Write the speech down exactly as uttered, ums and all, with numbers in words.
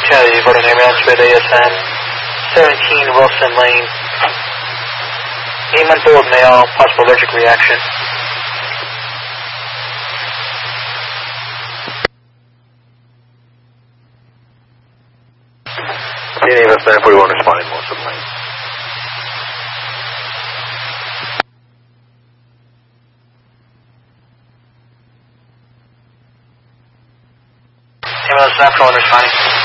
Charlie, you've got an ambulance with A S M seventeen Wilson Lane. Aim on board male, possible allergic reaction. T N A nine forty-one responding Wilson Lane. Ambulance nine forty-one responding.